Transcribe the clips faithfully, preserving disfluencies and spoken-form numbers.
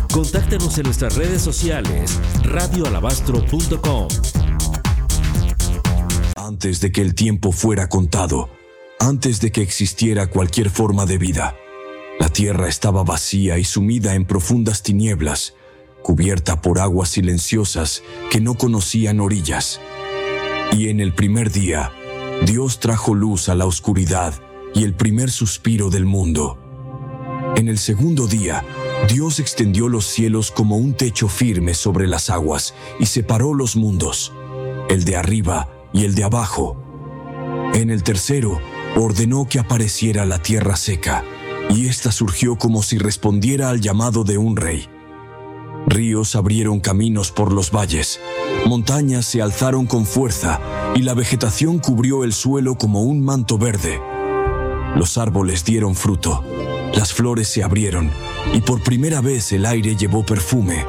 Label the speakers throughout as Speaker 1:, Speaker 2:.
Speaker 1: Contáctanos en nuestras redes sociales, radio alabastro punto com.
Speaker 2: Antes de que el tiempo fuera contado, antes de que existiera cualquier forma de vida, la tierra estaba vacía y sumida en profundas tinieblas, cubierta por aguas silenciosas que no conocían orillas. Y en el primer día, Dios trajo luz a la oscuridad y el primer suspiro del mundo. En el segundo día, Dios extendió los cielos como un techo firme sobre las aguas y separó los mundos, el de arriba y el de abajo. En el tercero, ordenó que apareciera la tierra seca, y ésta surgió como si respondiera al llamado de un rey. Ríos abrieron caminos por los valles, montañas se alzaron con fuerza, y la vegetación cubrió el suelo como un manto verde. Los árboles dieron fruto, las flores se abrieron, y por primera vez el aire llevó perfume.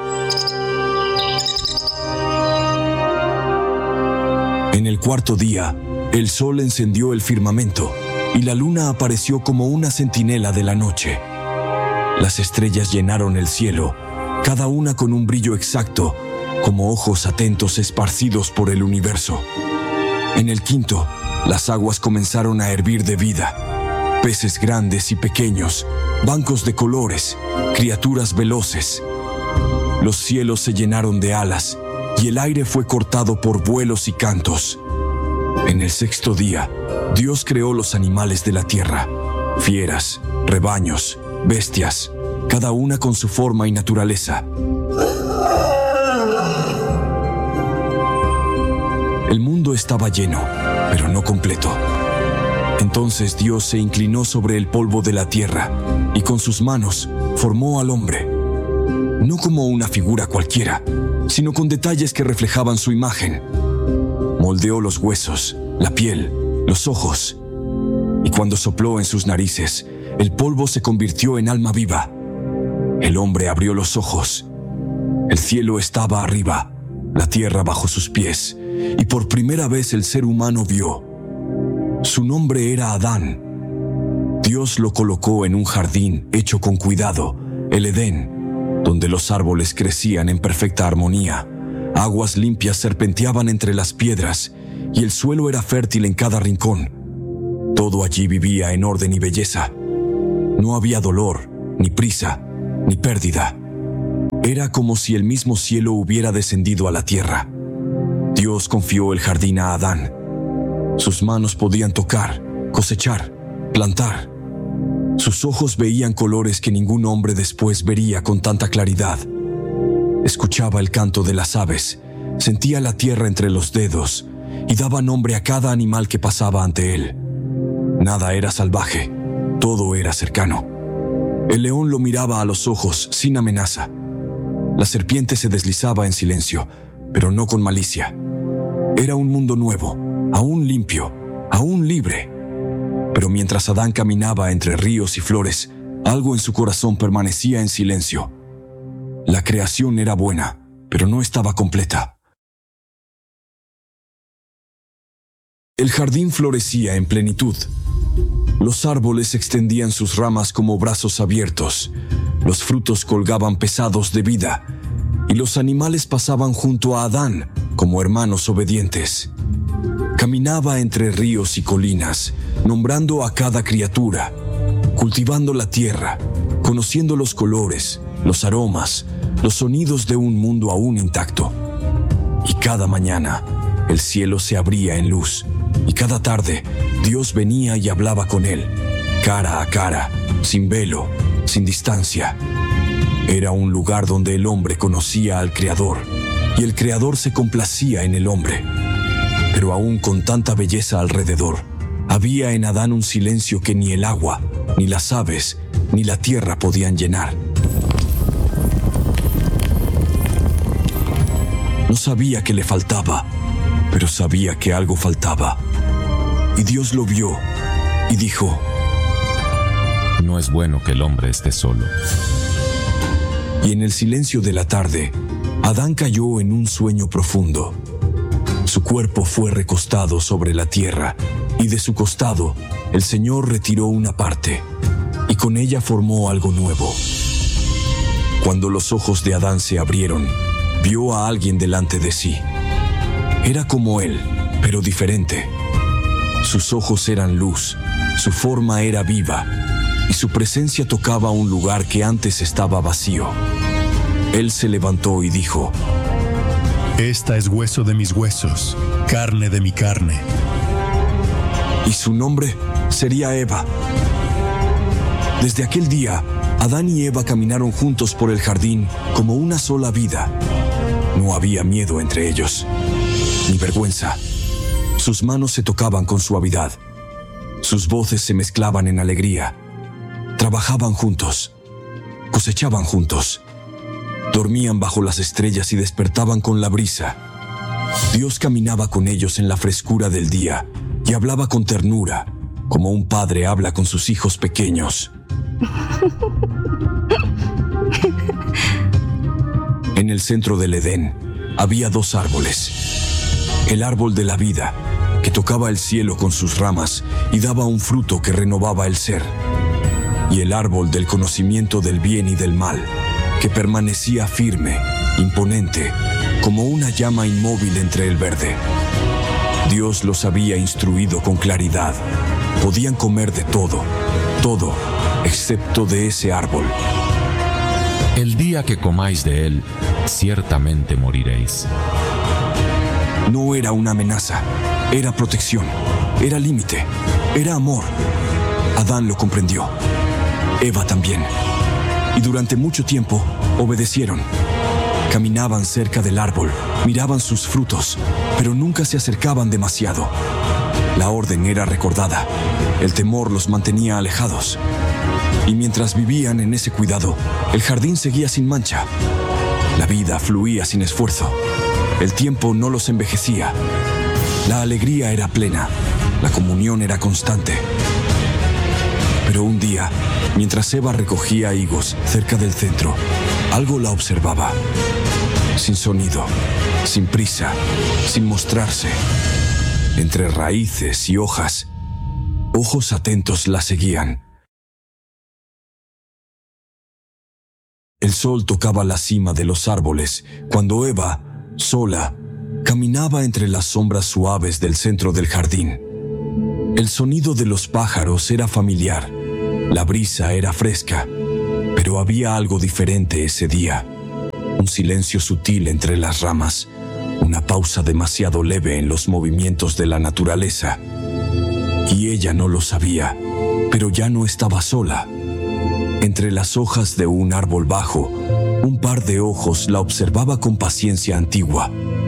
Speaker 2: En el cuarto día, el sol encendió el firmamento, y la luna apareció como una centinela de la noche. Las estrellas llenaron el cielo, cada una con un brillo exacto, como ojos atentos esparcidos por el universo. En el quinto, las aguas comenzaron a hervir de vida. Peces grandes y pequeños, bancos de colores, criaturas veloces. Los cielos se llenaron de alas, y el aire fue cortado por vuelos y cantos. En el sexto día, Dios creó los animales de la tierra, fieras, rebaños, bestias, cada una con su forma y naturaleza. El mundo estaba lleno, pero no completo. Entonces Dios se inclinó sobre el polvo de la tierra y con sus manos formó al hombre, no como una figura cualquiera, sino con detalles que reflejaban su imagen. Moldeó los huesos, la piel, los ojos, y cuando sopló en sus narices, el polvo se convirtió en alma viva. El hombre abrió los ojos. El cielo estaba arriba, la tierra bajo sus pies, y por primera vez el ser humano vio. Su nombre era Adán. Dios lo colocó en un jardín hecho con cuidado, el Edén, donde los árboles crecían en perfecta armonía, aguas limpias serpenteaban entre las piedras, y el suelo era fértil en cada rincón. Todo allí vivía en orden y belleza. No había dolor, ni prisa, ni pérdida. Era como si el mismo cielo hubiera descendido a la tierra. Dios confió el jardín a Adán. Sus manos podían tocar, cosechar, plantar. Sus ojos veían colores que ningún hombre después vería con tanta claridad. Escuchaba el canto de las aves, sentía la tierra entre los dedos y daba nombre a cada animal que pasaba ante él. Nada era salvaje, todo era cercano. El león lo miraba a los ojos sin amenaza. La serpiente se deslizaba en silencio, pero no con malicia. Era un mundo nuevo, aún limpio, aún libre. Pero mientras Adán caminaba entre ríos y flores, algo en su corazón permanecía en silencio. La creación era buena, pero no estaba completa. El jardín florecía en plenitud. Los árboles extendían sus ramas como brazos abiertos, los frutos colgaban pesados de vida, y los animales pasaban junto a Adán como hermanos obedientes. Caminaba entre ríos y colinas, nombrando a cada criatura, cultivando la tierra, conociendo los colores, los aromas, los sonidos de un mundo aún intacto. Y cada mañana, el cielo se abría en luz, y cada tarde, Dios venía y hablaba con él, cara a cara, sin velo, sin distancia. Era un lugar donde el hombre conocía al Creador, y el Creador se complacía en el hombre. Pero aún con tanta belleza alrededor, había en Adán un silencio que ni el agua, ni las aves, ni la tierra podían llenar. No sabía qué le faltaba, pero sabía que algo faltaba. Y Dios lo vio y dijo:
Speaker 3: No es bueno que el hombre esté solo.
Speaker 2: Y en el silencio de la tarde, Adán cayó en un sueño profundo. Su cuerpo fue recostado sobre la tierra, y de su costado, el Señor retiró una parte, y con ella formó algo nuevo. Cuando los ojos de Adán se abrieron, vio a alguien delante de sí. Era como él, pero diferente. Sus ojos eran luz, su forma era viva, y su presencia tocaba un lugar que antes estaba vacío. Él se levantó y dijo:
Speaker 4: Esta es hueso de mis huesos, carne de mi carne.
Speaker 2: Y su nombre sería Eva. Desde aquel día, Adán y Eva caminaron juntos por el jardín como una sola vida. No había miedo entre ellos, ni vergüenza. Sus manos se tocaban con suavidad. Sus voces se mezclaban en alegría. Trabajaban juntos. Cosechaban juntos. Dormían bajo las estrellas y despertaban con la brisa. Dios caminaba con ellos en la frescura del día y hablaba con ternura, como un padre habla con sus hijos pequeños. En el centro del Edén había dos árboles. El árbol de la vida, que tocaba el cielo con sus ramas y daba un fruto que renovaba el ser. Y el árbol del conocimiento del bien y del mal, que permanecía firme, imponente, como una llama inmóvil entre el verde. Dios los había instruido con claridad. Podían comer de todo, todo, excepto de ese árbol.
Speaker 3: El día que comáis de él, ciertamente moriréis.
Speaker 2: No era una amenaza, era protección, era límite, era amor. Adán lo comprendió, Eva también. Y durante mucho tiempo obedecieron. Caminaban cerca del árbol, miraban sus frutos, pero nunca se acercaban demasiado. La orden era recordada, el temor los mantenía alejados. Y mientras vivían en ese cuidado, el jardín seguía sin mancha. La vida fluía sin esfuerzo. El tiempo no los envejecía. La alegría era plena, la comunión era constante. Pero un día, mientras Eva recogía higos cerca del centro, algo la observaba. Sin sonido, sin prisa, sin mostrarse. Entre raíces y hojas, ojos atentos la seguían. El sol tocaba la cima de los árboles cuando Eva, sola, caminaba entre las sombras suaves del centro del jardín. El sonido de los pájaros era familiar, la brisa era fresca, pero había algo diferente ese día. Un silencio sutil entre las ramas, una pausa demasiado leve en los movimientos de la naturaleza. Y ella no lo sabía, pero ya no estaba sola. Entre las hojas de un árbol bajo, un par de ojos la observaba con paciencia antigua.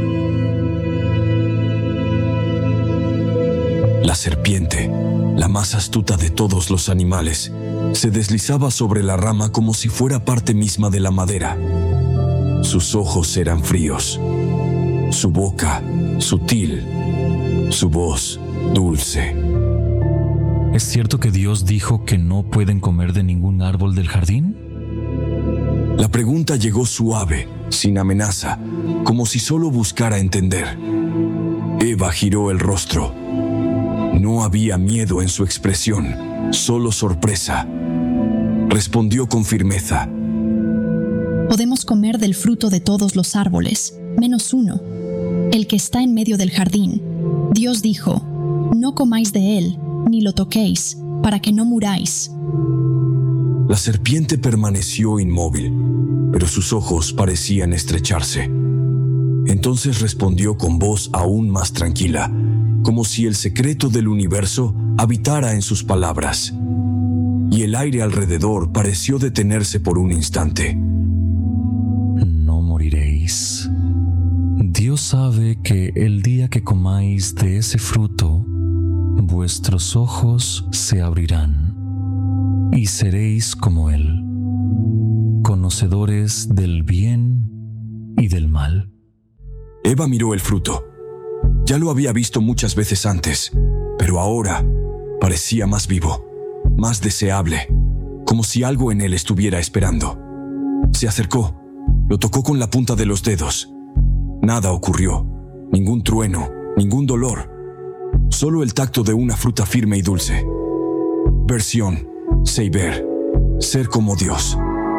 Speaker 2: La serpiente, la más astuta de todos los animales, se deslizaba sobre la rama como si fuera parte misma de la madera. Sus ojos eran fríos, su boca sutil, su voz dulce.
Speaker 5: ¿Es cierto que Dios dijo que no pueden comer de ningún árbol del jardín?
Speaker 2: La pregunta llegó suave, sin amenaza, como si solo buscara entender. Eva giró el rostro. No había miedo en su expresión, solo sorpresa. Respondió con firmeza:
Speaker 6: Podemos comer del fruto de todos los árboles, menos uno, el que está en medio del jardín. Dios dijo: No comáis de él, ni lo toquéis, para que no muráis.
Speaker 2: La serpiente permaneció inmóvil, pero sus ojos parecían estrecharse. Entonces respondió con voz aún más tranquila, como si el secreto del universo habitara en sus palabras. Y el aire alrededor pareció detenerse por un instante.
Speaker 5: No moriréis. Dios sabe que el día que comáis de ese fruto, vuestros ojos se abrirán y seréis como Él, conocedores del bien y del mal.
Speaker 2: Eva miró el fruto. Ya lo había visto muchas veces antes, pero ahora parecía más vivo, más deseable, como si algo en él estuviera esperando. Se acercó, lo tocó con la punta de los dedos. Nada ocurrió, ningún trueno, ningún dolor. Solo el tacto de una fruta firme y dulce. Versión, Seiber, ser como Dios.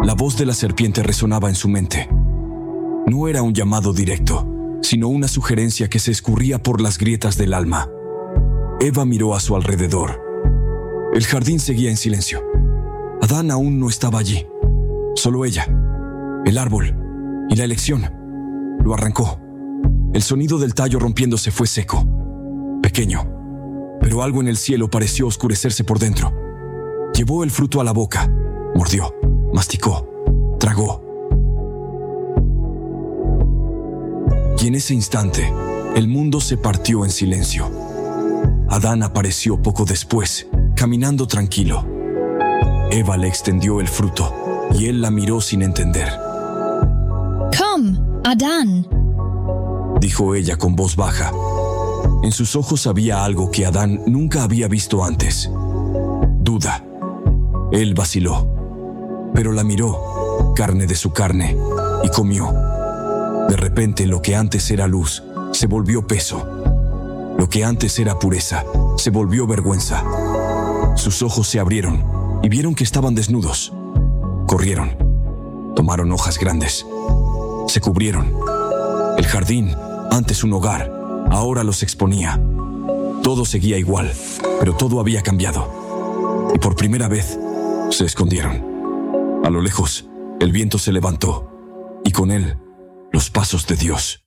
Speaker 2: La voz de la serpiente resonaba en su mente. No era un llamado directo, sino una sugerencia que se escurría por las grietas del alma. Eva miró a su alrededor. El jardín seguía en silencio. Adán aún no estaba allí. Solo ella, el árbol y la elección. Lo arrancó. El sonido del tallo rompiéndose fue seco, pequeño, pero algo en el cielo pareció oscurecerse por dentro. Llevó el fruto a la boca, mordió, masticó, tragó. Y en ese instante, el mundo se partió en silencio. Adán apareció poco después, caminando tranquilo. Eva le extendió el fruto y él la miró sin entender.
Speaker 6: Come, Adán,
Speaker 2: dijo ella con voz baja. En sus ojos había algo que Adán nunca había visto antes. Duda. Él vaciló, pero la miró, carne de su carne, y comió. De repente lo que antes era luz se volvió peso. Lo que antes era pureza se volvió vergüenza. Sus ojos se abrieron y vieron que estaban desnudos. Corrieron. Tomaron hojas grandes. Se cubrieron. El jardín, antes un hogar, ahora los exponía. Todo seguía igual, pero todo había cambiado. Y por primera vez, se escondieron. A lo lejos, el viento se levantó, y con él, los pasos de Dios.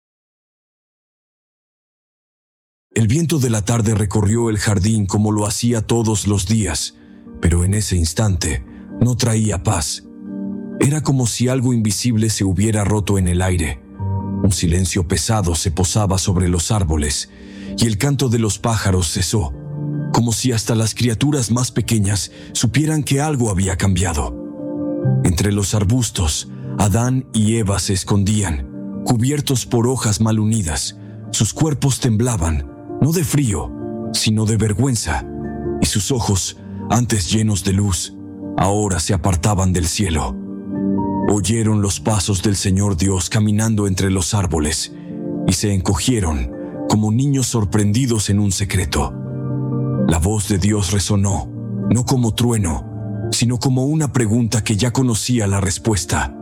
Speaker 2: El viento de la tarde recorrió el jardín como lo hacía todos los días, pero en ese instante no traía paz. Era como si algo invisible se hubiera roto en el aire. Un silencio pesado se posaba sobre los árboles, y el canto de los pájaros cesó, como si hasta las criaturas más pequeñas supieran que algo había cambiado. Entre los arbustos, Adán y Eva se escondían, cubiertos por hojas mal unidas. Sus cuerpos temblaban, no de frío, sino de vergüenza, y sus ojos, antes llenos de luz, ahora se apartaban del cielo. Oyeron los pasos del Señor Dios caminando entre los árboles, y se encogieron como niños sorprendidos en un secreto. La voz de Dios resonó, no como trueno, sino como una pregunta que ya conocía la respuesta.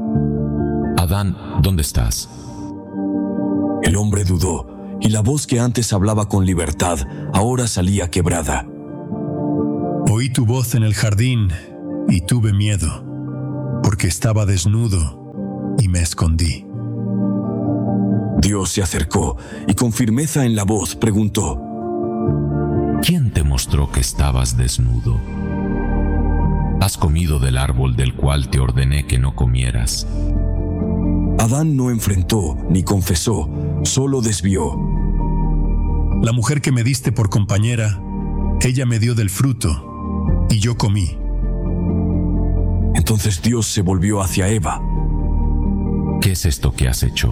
Speaker 3: Adán, ¿dónde estás?
Speaker 2: El hombre dudó, y la voz que antes hablaba con libertad, ahora salía quebrada.
Speaker 4: Oí tu voz en el jardín, y tuve miedo, porque estaba desnudo, y me escondí.
Speaker 2: Dios se acercó, y con firmeza en la voz preguntó:
Speaker 3: ¿Quién te mostró que estabas desnudo? ¿Has comido del árbol del cual te ordené que no comieras?
Speaker 2: Adán no enfrentó ni confesó, solo desvió.
Speaker 4: La mujer que me diste por compañera, ella me dio del fruto, y yo comí.
Speaker 2: Entonces Dios se volvió hacia Eva.
Speaker 3: ¿Qué es esto que has hecho?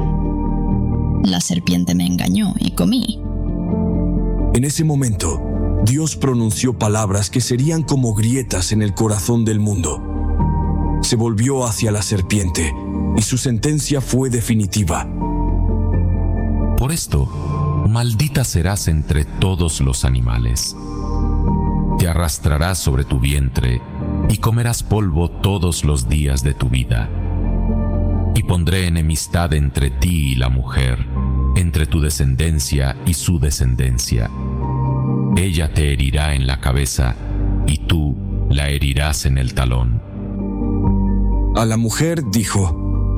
Speaker 6: La serpiente me engañó y comí.
Speaker 2: En ese momento, Dios pronunció palabras que serían como grietas en el corazón del mundo. Se volvió hacia la serpiente, y su sentencia fue definitiva.
Speaker 3: Por esto, maldita serás entre todos los animales. Te arrastrarás sobre tu vientre y comerás polvo todos los días de tu vida. Y pondré enemistad entre ti y la mujer, entre tu descendencia y su descendencia. Ella te herirá en la cabeza y tú la herirás en el talón.
Speaker 2: A la mujer dijo: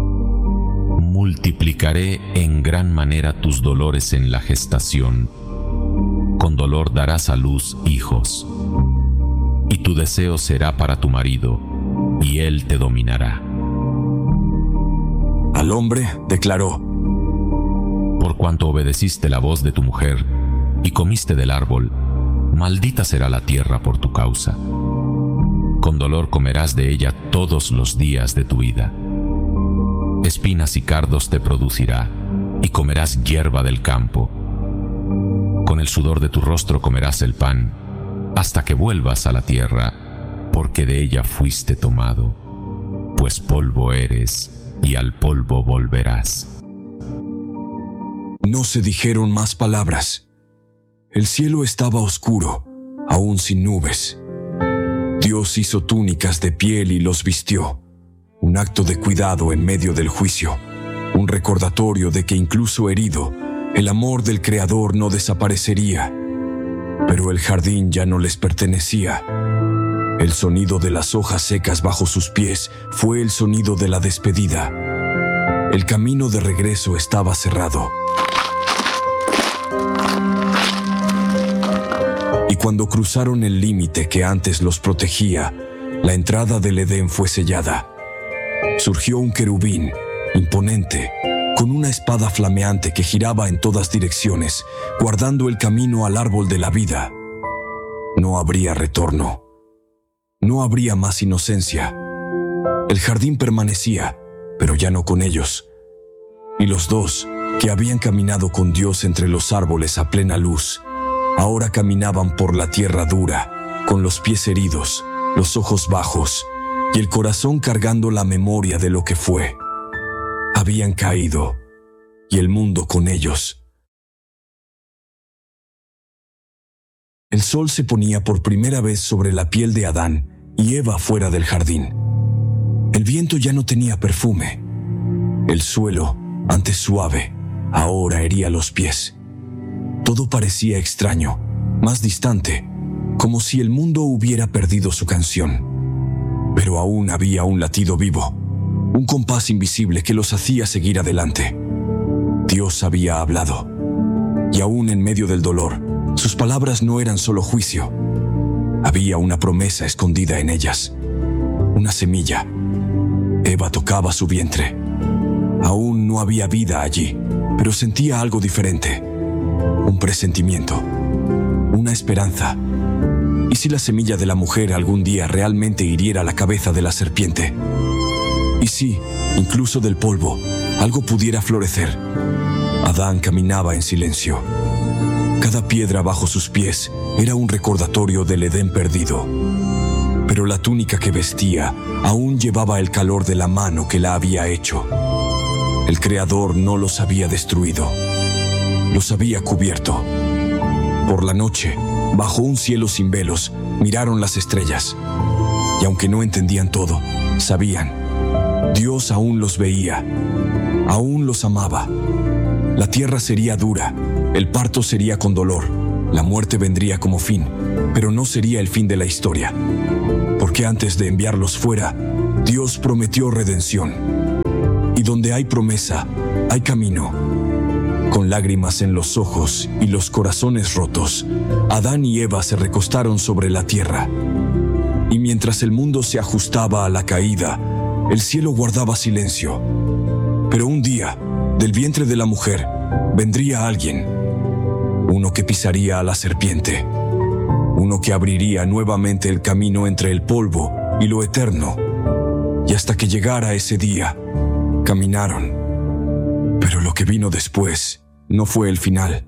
Speaker 3: Multiplicaré en gran manera tus dolores en la gestación. Con dolor darás a luz hijos. Y tu deseo será para tu marido, y él te dominará.
Speaker 2: Al hombre declaró:
Speaker 3: Por cuanto obedeciste la voz de tu mujer y comiste del árbol, maldita será la tierra por tu causa. Con dolor comerás de ella todos los días de tu vida. Espinas y cardos te producirá, y comerás hierba del campo. Con el sudor de tu rostro comerás el pan, hasta que vuelvas a la tierra, porque de ella fuiste tomado, pues polvo eres, y al polvo volverás.
Speaker 2: No se dijeron más palabras. El cielo estaba oscuro, aún sin nubes. Dios hizo túnicas de piel y los vistió, un acto de cuidado en medio del juicio, un recordatorio de que incluso herido, el amor del Creador no desaparecería. Pero el jardín ya no les pertenecía. El sonido de las hojas secas bajo sus pies fue el sonido de la despedida. El camino de regreso estaba cerrado. Y cuando cruzaron el límite que antes los protegía, la entrada del Edén fue sellada. Surgió un querubín, imponente, con una espada flameante que giraba en todas direcciones, guardando el camino al árbol de la vida. No habría retorno. No habría más inocencia. El jardín permanecía, pero ya no con ellos. Y los dos, que habían caminado con Dios entre los árboles a plena luz, ahora caminaban por la tierra dura, con los pies heridos, los ojos bajos y el corazón cargando la memoria de lo que fue. Habían caído, y el mundo con ellos. El sol se ponía por primera vez sobre la piel de Adán y Eva fuera del jardín. El viento ya no tenía perfume. El suelo, antes suave, ahora hería los pies. Todo parecía extraño, más distante, como si el mundo hubiera perdido su canción. Pero aún había un latido vivo, un compás invisible que los hacía seguir adelante. Dios había hablado, y aún en medio del dolor, sus palabras no eran solo juicio. Había una promesa escondida en ellas, una semilla. Eva tocaba su vientre. Aún no había vida allí, pero sentía algo diferente, un presentimiento, una esperanza. ¿Y si la semilla de la mujer algún día realmente hiriera la cabeza de la serpiente? ¿Y si, incluso del polvo, algo pudiera florecer? Adán caminaba en silencio. Cada piedra bajo sus pies era un recordatorio del Edén perdido. Pero la túnica que vestía aún llevaba el calor de la mano que la había hecho. El Creador no los había destruido, los había cubierto. Por la noche, bajo un cielo sin velos, miraron las estrellas. Y aunque no entendían todo, sabían. Dios aún los veía, aún los amaba. La tierra sería dura, el parto sería con dolor, la muerte vendría como fin, pero no sería el fin de la historia. Porque antes de enviarlos fuera, Dios prometió redención. Y donde hay promesa, hay camino. Con lágrimas en los ojos y los corazones rotos, Adán y Eva se recostaron sobre la tierra. Y mientras el mundo se ajustaba a la caída, el cielo guardaba silencio. Pero un día, del vientre de la mujer, vendría alguien. Uno que pisaría a la serpiente. Uno que abriría nuevamente el camino entre el polvo y lo eterno. Y hasta que llegara ese día, caminaron. Pero lo que vino después no fue el final.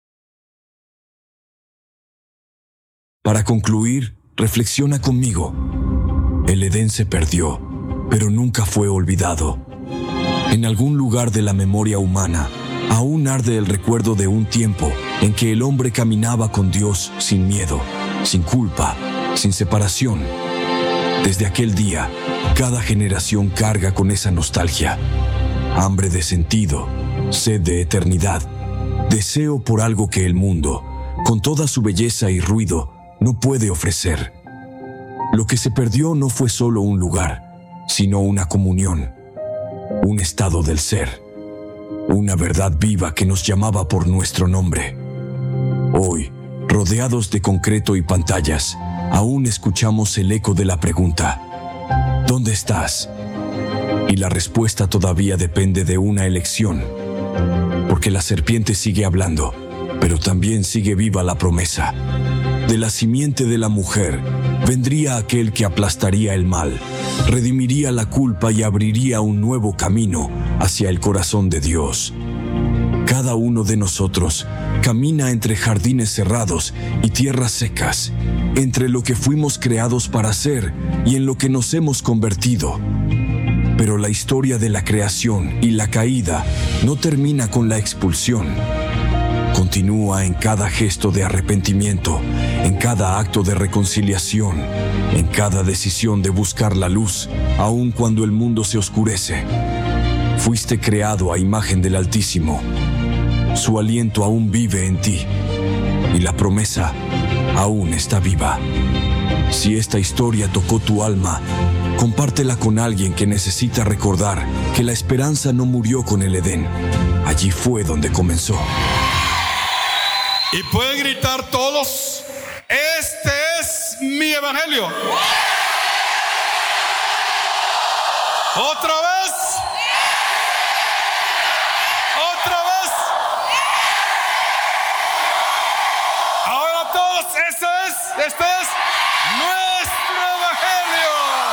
Speaker 2: Para concluir, reflexiona conmigo. El Edén se perdió, pero nunca fue olvidado. En algún lugar de la memoria humana, aún arde el recuerdo de un tiempo en que el hombre caminaba con Dios sin miedo, sin culpa, sin separación. Desde aquel día, cada generación carga con esa nostalgia. Hambre de sentido, sed de eternidad, deseo por algo que el mundo, con toda su belleza y ruido, no puede ofrecer. Lo que se perdió no fue solo un lugar, sino una comunión, un estado del ser, una verdad viva que nos llamaba por nuestro nombre. Hoy, rodeados de concreto y pantallas, aún escuchamos el eco de la pregunta: ¿dónde estás? Y la respuesta todavía depende de una elección, porque la serpiente sigue hablando, pero también sigue viva la promesa. De la simiente de la mujer vendría aquel que aplastaría el mal, redimiría la culpa y abriría un nuevo camino hacia el corazón de Dios. Cada uno de nosotros camina entre jardines cerrados y tierras secas, entre lo que fuimos creados para ser y en lo que nos hemos convertido. Pero la historia de la creación y la caída no termina con la expulsión. Continúa en cada gesto de arrepentimiento, en cada acto de reconciliación, en cada decisión de buscar la luz, aun cuando el mundo se oscurece. Fuiste creado a imagen del Altísimo. Su aliento aún vive en ti y la promesa aún está viva. Si esta historia tocó tu alma, compártela con alguien que necesita recordar que la esperanza no murió con el Edén. Allí fue donde comenzó.
Speaker 7: Y pueden gritar todos: este es mi evangelio. Otra vez. Otra vez. Ahora todos, este es, este es nuestro evangelio.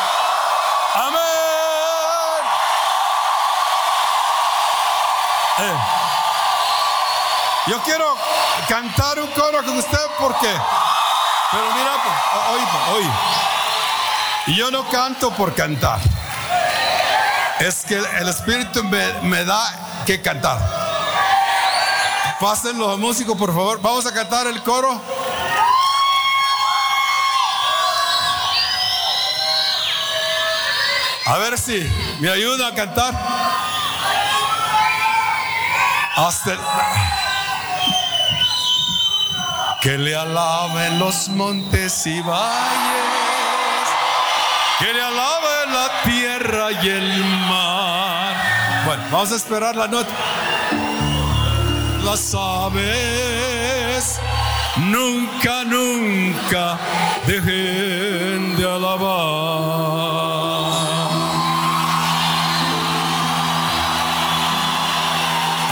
Speaker 7: Amén. Eh. Yo quiero cantar un coro con usted porque, pero mira, oí, oí. Y yo no canto por cantar. Es que el Espíritu me, me da que cantar. Pasen los músicos, por favor. Vamos a cantar el coro. A ver si me ayuda a cantar. Hasta el... Que le alaben los montes y valles, que le alabe la tierra y el mar. Bueno, vamos a esperar la nota. Las aves nunca, nunca dejen de alabar.